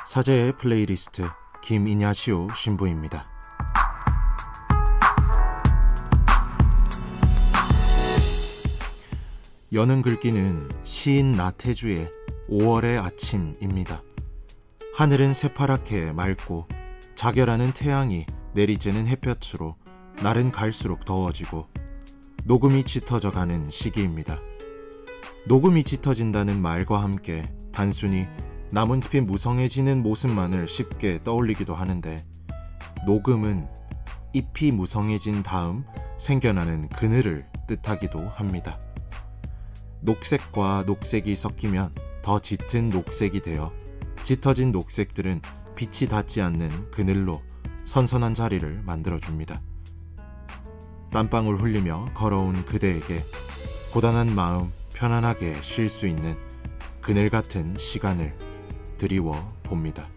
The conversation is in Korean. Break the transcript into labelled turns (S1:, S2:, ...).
S1: 사제의 플레이리스트 김이냐시오 신부입니다. 여는 글귀는 시인 나태주의 5월의 아침입니다. 하늘은 새파랗게 맑고 자결하는 태양이 내리쬐는 햇볕으로 날은 갈수록 더워지고 녹음이 짙어져가는 시기입니다. 녹음이 짙어진다는 말과 함께 단순히 나뭇잎이 무성해지는 모습만을 쉽게 떠올리기도 하는데, 녹음은 잎이 무성해진 다음 생겨나는 그늘을 뜻하기도 합니다. 녹색과 녹색이 섞이면 더 짙은 녹색이 되어 짙어진 녹색들은 빛이 닿지 않는 그늘로 선선한 자리를 만들어줍니다. 땀방울 흘리며 걸어온 그대에게 고단한 마음 편안하게 쉴 수 있는 그늘 같은 시간을 드리워 봅니다.